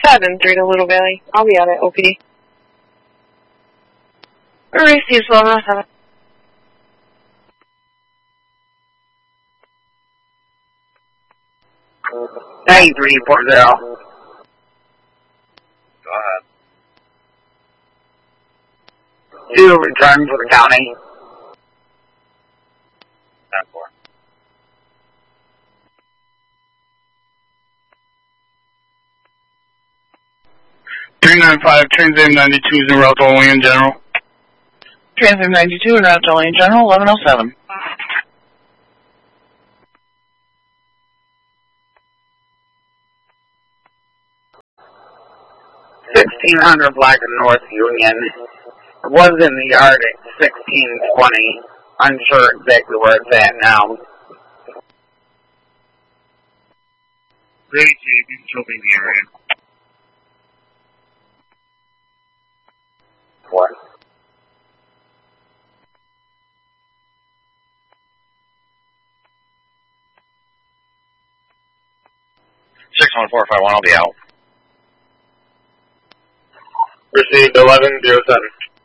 7, 3 to Little Valley. I'll be out at OPD. Receive 1107. 9340. Go ahead. 2 return for the county. 10-4. Transit 92 is en route to Olean General. Transit 92 en route to Olean General, 1107. 1600 Black and North Union. Was in the yard at 1620. Unsure exactly where it's at now. Great, Chief. You can show me the area. What? Six 1-4-5-1, I'll be out. Received 1107.